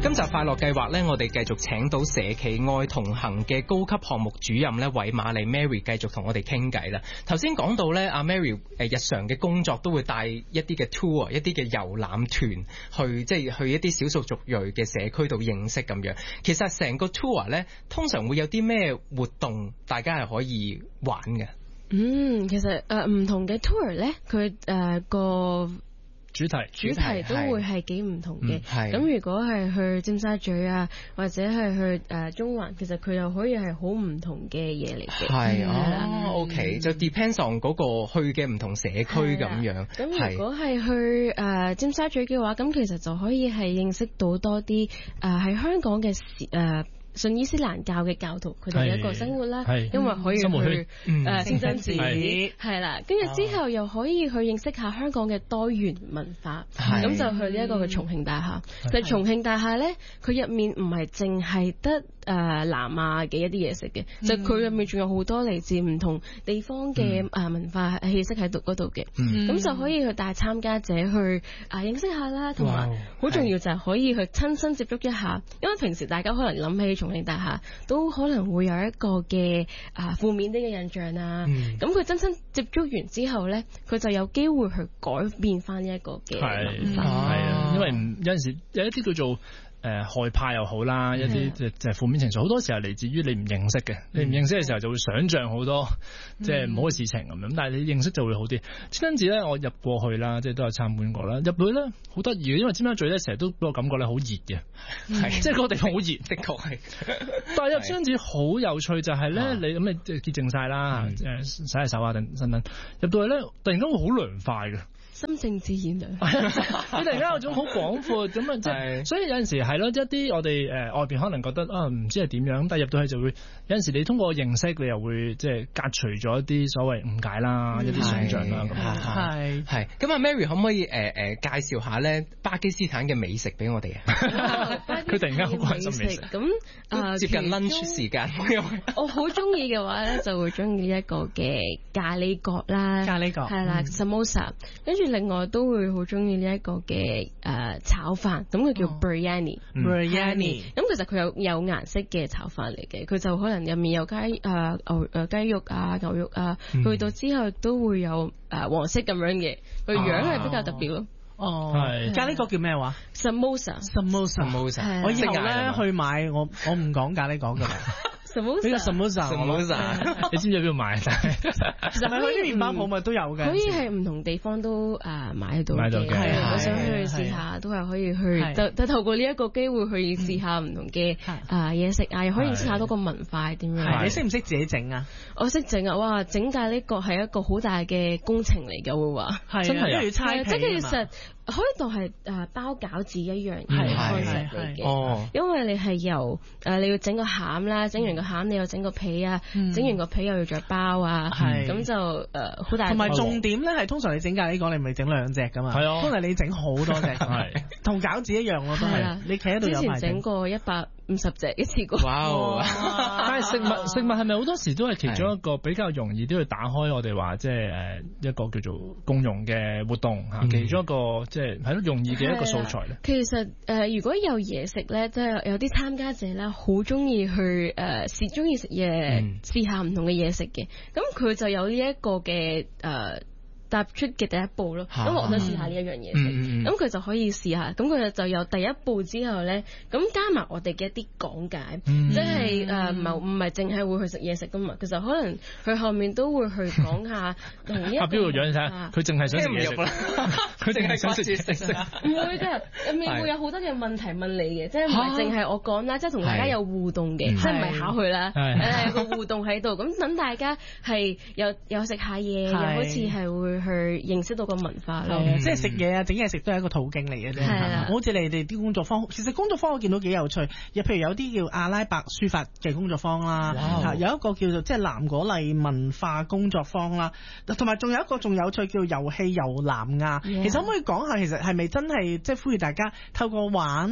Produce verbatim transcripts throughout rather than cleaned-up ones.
今集快樂計劃咧，我哋繼續請到社企愛同行嘅高級項目主任咧，韋瑪麗 Mary 繼續同我哋傾偈啦。頭先講到咧，阿 Mary 誒日常嘅工作都會帶一啲嘅 tour，一啲嘅遊覽團去，即係去一啲少數族裔嘅社區度認識咁樣。其實成個 tour 咧，通常會有啲咩活動，大家係可以玩嘅？ 嗯，其實誒唔同嘅 tour 咧，佢誒個主題主題都會係幾唔同嘅。咁、 嗯、 如果係去尖沙咀啊，或者係去誒、呃、中環，其實佢又可以係好唔同嘅嘢嚟嘅。 係哦 ，OK，、嗯、就 depends on 嗰個去嘅唔同社區咁樣。 咁如果係去誒、呃、尖沙咀嘅話，咁其實就可以係認識到多啲誒喺香港嘅誒。呃信伊斯蘭教嘅教徒，佢哋一個生活啦，因為可以去誒清真寺，係啦，跟住之後又可以去認識下香港嘅多元文化，咁就去呢一個嘅重慶大廈。其實重慶大廈咧，佢入面唔係淨係得誒南亞嘅一啲嘢食嘅，就佢入面仲有好多嚟自唔同地方嘅誒文化氣息喺度嗰度嘅，咁就可以去帶參加者去誒認識下啦，同埋好重要就係可以去親身接觸一下，因為平時大家可能諗起重慶大廈都可能會有一個嘅啊負面啲嘅印象啊，咁佢、嗯、真正接觸完之後咧，佢就有機會去改變翻呢一個嘅諗法。 係啊，因為唔有陣時有一啲叫做。誒、呃、害怕又好啦，一啲即係負面情緒，好多時候嚟自於你唔認識嘅，你唔認識嘅時候就會想像好多即係唔好嘅事情咁樣，但係你認識就會好啲。清真寺咧，我入過去啦，即係都有參觀過啦。入去咧好得意嘅，因為尖沙咀咧成日都俾我感覺咧好熱嘅，係即係嗰個地方好熱，的確係。但係入清真寺好有趣就係咧，啊、你咁你潔淨晒啦，誒、嗯、洗下手啊等等等，入到去咧突然間會好涼快嘅。 心靜自然啊！ 你突然間有種好廣闊咁啊，即係所以有陣時係咯，一啲我哋誒、呃、外邊可能覺得啊唔知係點樣，但係入到去就會有陣時你通過認識，你又會即係隔除咗一啲所謂誤解啦，嗯、一啲想像啦咁。係係咁啊 ，Mary 可唔可以誒誒、呃、介紹下咧巴基斯坦嘅美食俾我哋啊？佢突然間好關心美食，咁啊、呃、接近 lunch 時間。 我好中意嘅話咧，就會中意一個嘅咖喱角啦， 咖喱角係啦 samosa， 跟住。另外都會好中意呢一個嘅誒炒飯，咁佢叫 biryani，biryani，咁其實佢有有顏色嘅炒飯嚟嘅，佢就可能入面有雞誒牛誒雞肉啊牛肉啊，去到之後都會有誒黃色咁樣嘅，佢樣係比較特別咯。 哦，係咖喱角叫咩話 ？Samosa，Samosa， 我以後咧去買，我我唔講咖喱角噶啦。呢個 samosa，samosa， 你知唔知喺邊度買？其實咪去啲麵包鋪咪都有嘅， 可以係唔同地方都誒買到嘅。係，我想去試下，都係可以去。就就透過呢一個機會去試下唔同嘅誒嘢食啊，又可以試下嗰個文化係點樣。 你識唔識自己整啊？ 我識整啊！哇，整咖喱角係一個好大嘅工程嚟嘅，會話真係要猜皮。 即係其實可以當係誒包餃子一樣嘅開食嚟嘅，因為你係由誒你要整個餡啦，整完個餡你又整個皮啊，整完個皮又要再包啊，咁就誒好大。 同埋重點咧係通常你整咖喱角你咪整兩隻噶嘛，通常你整好多隻，同餃子一樣我都係。你企喺度有埋。之前整過一百五十隻一次過。 哇！但係食物食物係咪好多時都係其中一個比較容易都要打開我哋話即係誒一個叫做共融嘅活動嚇，其中一個即係係咯容易嘅一個素材咧。 其實誒如果有嘢食咧，即係有啲參加者咧好中意去誒試中意食嘢，試下唔同嘅嘢食嘅，咁佢就有呢一個嘅誒踏出嘅第一步咯，咁我想試下呢一樣嘢食，咁佢就可以試下，咁佢就有第一步之後咧，咁加埋我哋嘅一啲講解，即係誒唔係唔係淨係會去食嘢食噶嘛，其實可能佢後面都會去講下同呢一個阿標個樣睇，佢淨係想食嘢食，佢淨係想食嘢食食， 唔會㗎，入面會有好多嘅問題問你嘅，即係唔係淨係我講啦，即係同大家有互動嘅，即係唔係考佢啦，誒個互動喺度，咁等大家係有有食下嘢，又好似係會去認識到個文化咯， 即係食嘢啊，整嘢食都係一個途徑嚟嘅啫。好似你哋啲工作坊，其實工作坊我見到幾有趣，又譬如有啲叫阿拉伯書法嘅工作坊啦，有一個叫做即係藍果麗文化工作坊啦，同埋仲有一個仲有趣叫遊戲遊南亞。其實可唔可以講下，其實係咪真係即係呼籲大家透過玩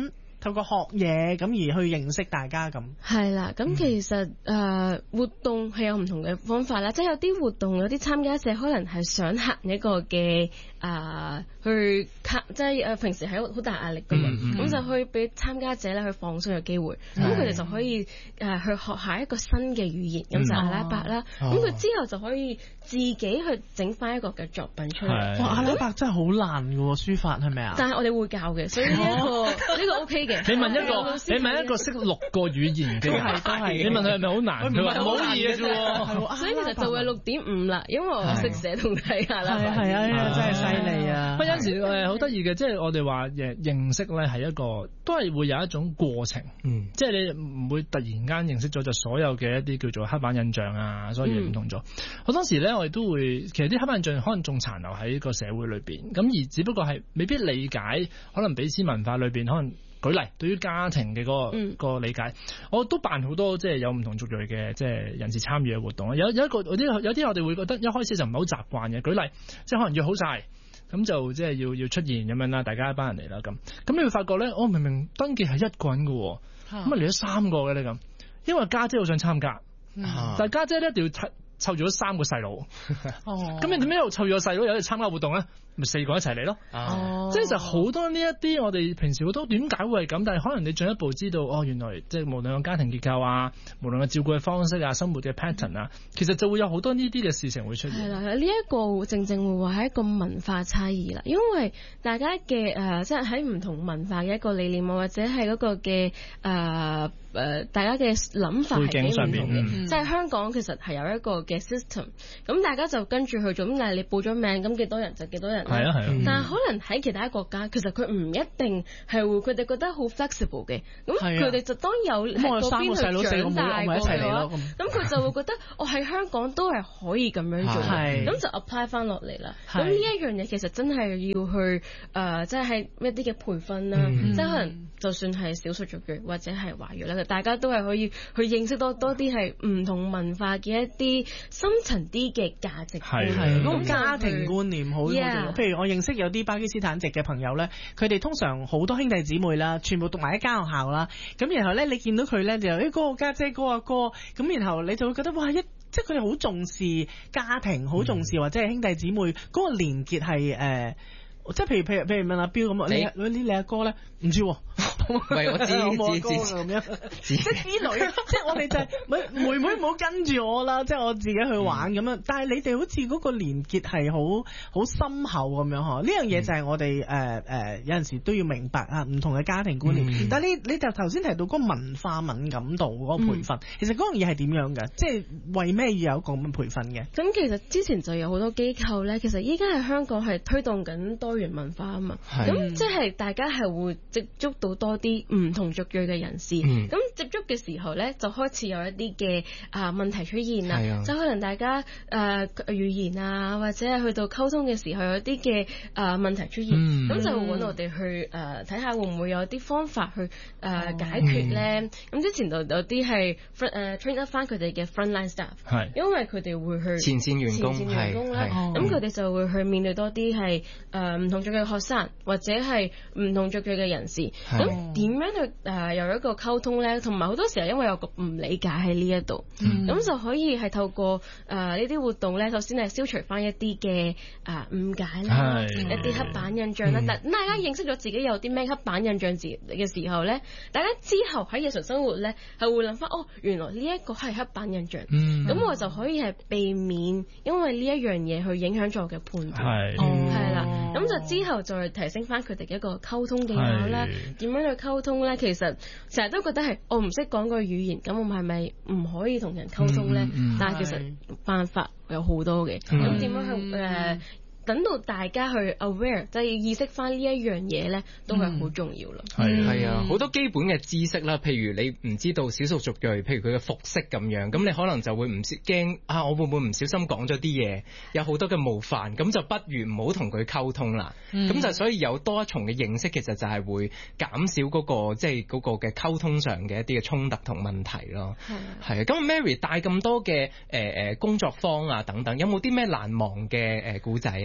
透過學嘢咁而去認識大家咁。 係啦，咁其實誒、呃、活動係有唔同嘅方法啦，即係有啲活動有啲參加者可能係想行一個嘅啊、呃、去即係誒平時係好大壓力㗎嘛，咁、嗯嗯、就可以俾參加者咧去放鬆嘅機會，咁佢哋就可以誒、呃、去學下一個新嘅語言，咁、嗯、就阿拉伯啦，咁、哦、佢之後就可以自己去整翻一個嘅作品出嚟。 哇，阿拉伯真係好難㗎喎，書法係咪啊？ 但係我哋會教嘅，所以呢、這、一個呢、哦、個 OK 嘅。 你問一個，你問一個識六個語言嘅， 係都係。 你問佢係咪好難？佢話好易嘅啫喎。 所以其實就係六點五啦，因為我識寫同睇阿拉伯。 係啊，真係犀利啊！ 不過有陣時誒好得意嘅，即係我哋話誒認識咧係一個都係會有一種過程，嗯、即係你唔會突然間認識咗就所有嘅一啲叫做刻板印象啊，所有嘢唔同咗。好、嗯、多時咧我哋都會其實啲刻板印象可能仲殘留喺個社會裏邊，咁而只不過係未必理解，可能彼此文化裏邊可能。舉例，對於家庭嘅嗰、那個、嗯、個理解，我都辦好多即係有唔同族裔嘅即係人士參與嘅活動。有有一個有啲有啲我哋會覺得一開始就唔係好習慣嘅。舉例，即係可能約好晒，咁就即係要要出現咁樣啦，大家一班人嚟啦咁。咁你會發覺咧，我、哦、明明登記係一個人嘅，咁啊嚟咗三個嘅咧咁，因為家姐好想參加，嗯、但係家姐咧一定要湊湊住咗三個細佬。哦，咁你點解又湊住個細佬有嚟參加活動咧？咪四個一齊嚟咯，哦、即係就好多呢一啲我哋平時好多點解會係咁，但係可能你進一步知道哦，原來即係無論個家庭結構啊，無論個照顧嘅方式啊，生活嘅 pattern 啊，其實就會有好多呢啲嘅事情會出現。係啦， 呢、這、一個正正會話係一個文化差異啦，因為大家嘅誒、呃、即係喺唔同文化嘅一個理念或者係嗰個嘅誒誒大家嘅諗法係幾唔同嘅。嗯、即係香港其實係有一個嘅 system， 咁大家就跟住去做，咁但係你報咗名，咁幾多人就幾多人。 係啊係啊， 但係可能喺其他國家，其實佢唔一定係會，佢哋覺得好 flexible 嘅。咁佢哋就當有喺嗰邊去長大過嘅話，咁佢就會覺得我喺香港都係可以咁樣做，咁就 apply 翻落嚟啦。咁呢一樣嘢其實真係要去誒，即係喺一啲嘅培訓啦，即係可能就算係少數族裔或者係華裔啦，大家都係可以去認識多多啲係唔同文化嘅一啲深層啲嘅價值觀， 嗰個家庭觀念好重要。譬如我認識有啲巴基斯坦籍嘅朋友咧，佢哋通常好多兄弟姊妹啦，全部讀埋一間學校啦。咁然後咧，你見到佢咧就誒嗰個家姐、嗰個阿哥，咁然後你就會覺得哇，一即係佢哋好重視家庭，好重視或者係兄弟姊妹嗰個連結係誒，即係譬如譬如譬如問阿彪咁，你你你阿哥咧唔知喎。 唔係我知我知知咁樣，即係之類，即係我哋就係妹妹妹唔好跟住我啦，即係我自己去玩咁樣。但係你哋好似嗰個連結係好好深厚咁樣嗬，呢樣嘢就係我哋誒誒有陣時都要明白啊，唔同嘅家庭觀念。嗯、但係你你就頭先提到嗰個文化敏感度嗰個培訓，嗯、其實嗰樣嘢係點樣嘅？即係為咩要有一個咁嘅培訓嘅？ 咁其實之前就有好多機構咧，其實依家喺香港係推動緊多元文化啊嘛。咁即係大家係會接觸到多啲唔同族裔嘅人士，咁、嗯、接觸嘅時候咧，就開始有一啲嘅啊問題出現啦，啊、就可能大家誒、呃、語言啊，或者係去到溝通嘅時候有啲嘅啊問題出現，咁、嗯、就揾我哋去誒睇下會唔會有啲方法去誒、呃、解決咧。咁、嗯、之前就有啲係誒 train up 翻佢哋嘅 frontline staff，係因為佢哋會去前線員工， 前線員工啦，咁佢哋就會去面對多啲係誒唔同族裔嘅學生或者係唔同族裔嘅人士，咁點樣去誒、呃、有一個溝通咧？同埋好多時候因為有個唔理解喺呢一度，咁、嗯、就可以係透過誒呢啲活動咧，首先係消除翻一啲嘅誒誤解啦，一啲刻板印象啦。嗯、但大家認識咗自己有啲咩刻板印象字嘅時候咧，大家之後喺日常生活咧係會諗翻哦，原來呢一個係刻板印象，咁、嗯、我就可以係避免因為呢一樣嘢去影響咗我嘅判斷，係啦。咁就之後再提升翻佢哋嘅一個溝通技巧啦，點樣去溝通咧？其實成日都覺得係我唔識講個語言，咁我係咪唔可以同人溝通咧？嗯嗯、但係其實辦法有好多嘅，咁點、嗯、樣去誒？呃等到大家去 aware，即係意識翻呢一樣嘢咧，都係好重要咯。 係係啊，好多基本嘅知識啦，譬如你唔知道少數族裔，譬如佢嘅服飾咁樣，咁你可能就會唔驚啊，我會唔會唔小心講咗啲嘢，有好多嘅冒犯，咁就不如唔好同佢溝通啦。咁、嗯、就所以有多一重嘅認識，其實就係會減少嗰、嗰個即係嗰個嘅溝通上嘅一啲嘅衝突同問題咯。係啊，咁 Mary 帶咁多嘅誒誒工作坊啊等等，有冇啲咩難忘嘅誒故仔啊？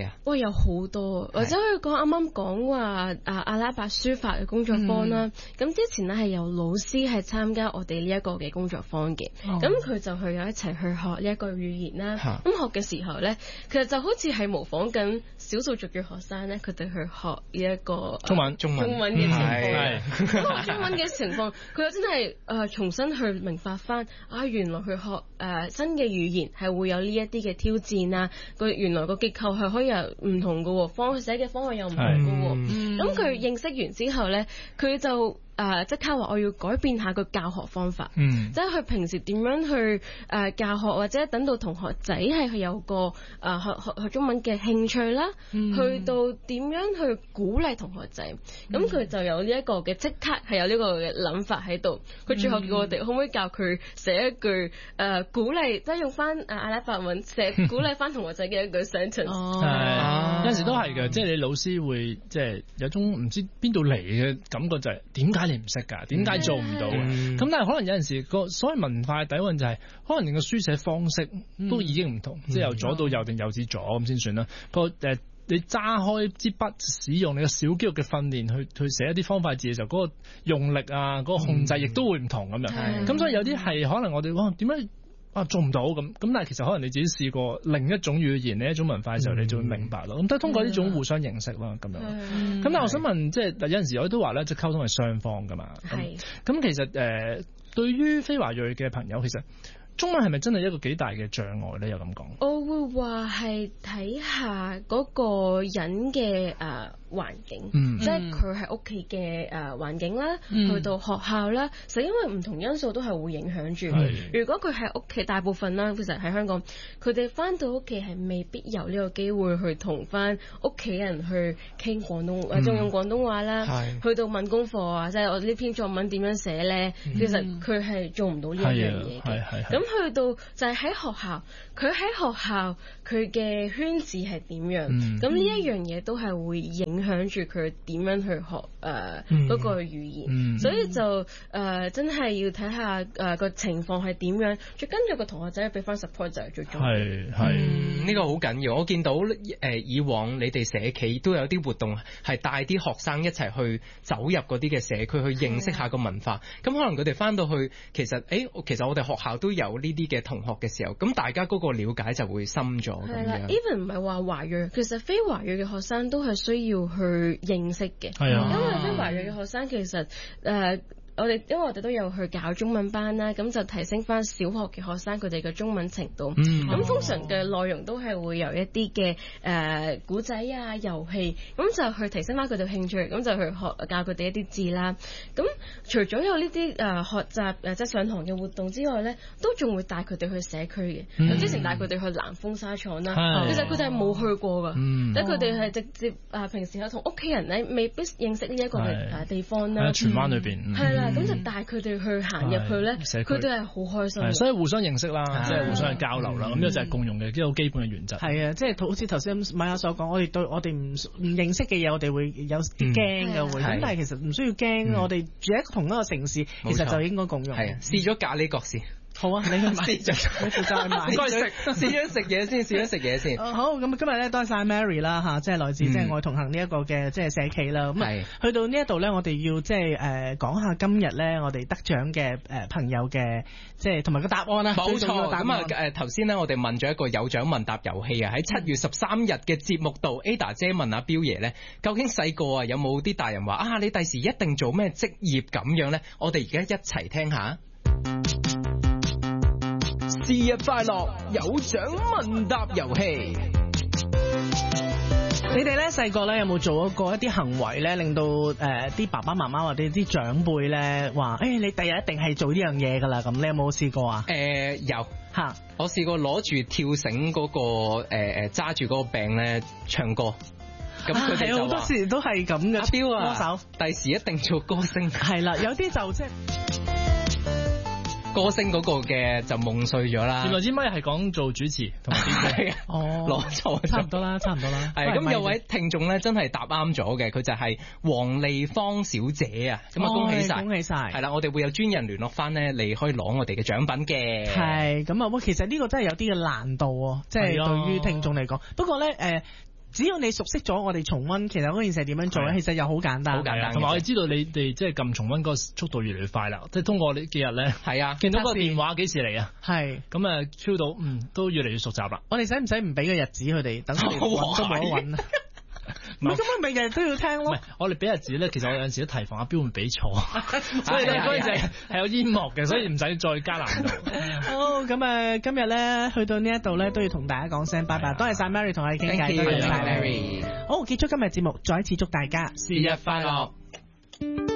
啊？ 哇，有好多，或者可以講啱啱講話啊阿拉伯書法嘅工作坊啦。咁、嗯、之前咧係有老師係參加我哋呢一個嘅工作坊嘅，咁佢、哦、就去有一齊去學呢一個語言啦。咁、啊、學嘅時候咧，其實就好似係模仿緊少數族嘅學生咧，佢哋去學呢一個中文中文中文嘅情況。 係、 嗯、學中文嘅情況，佢又真係誒、呃、重新去明白翻啊，原來去學誒、呃、新嘅語言係會有呢一啲嘅挑戰啊。個原來個結構係可以有唔同嘅，方寫嘅方向又唔同嘅。咁佢、嗯、認識完之後咧，佢就誒即刻話我要改變下個教學方法，嗯、即係佢平時點樣去誒、呃、教學，或者等到同學仔係有個誒、呃、學學學中文嘅興趣啦，嗯、去到點樣去鼓勵同學仔，咁佢、嗯、就有呢一個嘅即刻係有呢個嘅諗法喺度。佢最後叫我哋可唔可以教佢寫一句誒、呃、鼓勵，即係用翻誒阿拉伯文寫鼓勵翻同學仔嘅一句 sentence。 係、哦、有陣時都係嘅，即係你老師會即係有種唔知邊度嚟嘅感覺，就係點解你唔識㗎？點解做唔到？咁、嗯、但係可能有陣時個所謂文化嘅底蘊就係、是，可能連個書寫方式都已經唔同，嗯、即係由左到右定右至左咁先算啦。個誒、呃、你揸開支筆，使用你個小肌肉嘅訓練去去寫一啲方塊字嘅時候，嗰、那個用力啊，嗰、那個控制亦都會唔同咁樣。咁、嗯、所以有啲係可能我哋哇點解？啊，做唔到咁咁，但係其實可能你自己試過另一種語言、另一種文化嘅時候，嗯、你就會明白咯。咁都係通過呢種互相認識啦，咁樣。咁、嗯、但係我想問，即係有陣時我都話咧，即係溝通係雙方噶嘛。係。咁其實誒、呃，對於非華裔嘅朋友，其實中文係咪真係一個幾大嘅障礙咧？有咁講？我會話係睇下嗰個人嘅誒。呃環境，嗯、即係佢喺屋企嘅誒環境啦，嗯、去到學校啦，其實因為唔同因素都係會影響住。是如果佢喺屋企，大部分啦，其實喺香港，佢哋翻到屋企係未必有呢個機會去同翻屋企人去傾廣東話，仲、嗯、用廣東話啦，是去到問功課啊，即係我呢篇作文點樣寫咧，嗯、其實佢係做唔到呢一樣嘢嘅。咁去到就係喺學校，佢喺學校佢嘅圈子係點樣？咁呢一樣嘢都係會影。影響住佢點樣去學誒嗰、呃嗯、個語言，嗯、所以就誒、呃、真係要睇下誒個情況係點樣，再跟住個同學仔俾翻 support 就係最重要。係係呢個好緊要。我見到誒、呃、以往你哋社企都有啲活動係帶啲學生一齊去走入嗰啲嘅社區去認識下個文化。咁、嗯、可能佢哋翻到去其實誒、欸、其實我哋學校都有呢啲嘅同學嘅時候，咁大家嗰個了解就會深咗咁樣。 Even 唔係話華裔，其實非華裔嘅學生都係需要去認識嘅， 係啊， 因為非華裔嘅學生其實誒。呃我哋因為我哋都有去教中文班啦，咁就提升翻小學嘅學生佢哋嘅中文程度。咁、嗯、通常嘅內容都係會有一啲嘅誒古仔啊、遊戲，咁就去提升翻佢哋興趣，咁就去學教佢哋一啲字啦。咁除咗有呢啲誒學習誒即係上堂嘅活動之外咧，都仲會帶佢哋去社區嘅。嗯、之前帶佢哋去南豐紗廠啦，嗯、其實佢哋係冇去過噶，即係佢哋係直接誒平時有同屋企人咧未必認識呢一個嘅誒地方啦。 荃灣裏邊係啦。咁就帶佢哋去行入去咧，佢哋係好開心。 所以互相認識啦，即係互相去交流啦。咁呢個就係共用嘅一個基本嘅原則。係啊， 即係好似頭先米亞所講，我哋對我哋唔唔認識嘅嘢，我哋會有啲驚嘅會。咁但係其實唔需要驚，我哋住喺同一個城市，其實就應該共用。 係啊，試咗咖喱角先。 好啊，你去買，你負責去買。 唔該食，試咗食嘢先，試咗食嘢先。 好，咁今日咧多謝 Mary 啦嚇，即係來自即係愛同行呢一個嘅即係社企啦。咁啊，去到呢一度咧，我哋要即係誒講下今日咧我哋得獎嘅誒朋友嘅即係同埋個答案啦。 冇錯，咁啊誒頭先咧我哋問咗一個有獎問答遊戲啊，喺七月十三日嘅節目度 Ada 姐問阿彪爺咧，究竟細個啊有冇啲大人話啊你第時一定做咩職業咁樣咧？我哋而家一齊聽下。生日快樂，有獎問答遊戲。 你哋咧細個咧有冇做過一啲行為咧，令到誒啲、呃、爸爸媽媽或者啲長輩咧話，誒、欸、你第日一定係做呢樣嘢噶啦？咁你有冇試過啊？ 誒、呃、有吓， 哈我試過攞住跳繩嗰、那個誒誒揸住嗰個柄咧唱歌。咁佢哋就好多時都係咁嘅。 阿彪啊，歌手，第時一定做歌星。 係啦，有啲就即係。 歌星嗰個嘅就夢碎咗啦。 原來支咪係講做主持同埋啲哦， 攞錯， 差唔多啦，差唔多啦。 係咁有位聽眾咧，真係答啱咗嘅，佢就係黃麗芳小姐啊。咁啊，恭喜晒， 恭喜晒。係啦，我哋會有專人聯絡翻咧，你可以攞我哋嘅獎品嘅。 係咁啊，喂，其實呢個真係有啲嘅難度，即係對於聽眾嚟講。不過咧，誒。 只要你熟悉咗我哋重溫，其實嗰件事係點樣做咧，其實又好簡單。 好簡單。 同埋我哋知道你哋即係撳重溫嗰個速度越嚟越快啦，即係通過呢幾日咧， 係啊， 見到個電話幾時嚟啊？ 係咁啊 feel 到嗯都越嚟越熟習啦。 我哋使唔使唔俾個日子佢哋，等佢哋揾都冇得揾啊？唔係咁啊，咪日日都要聽咯。 唔係，我哋俾日子咧，其實我有陣時都提防阿標會俾錯，所以咧嗰陣時係有煙幕嘅，所以唔使再加難度。 好，咁啊，今日咧去到呢一度咧，都要同大家講聲拜拜，多謝晒 Mary 同我哋傾偈，多謝晒 Mary。好，結束今日節目，再一次祝大家節日快樂。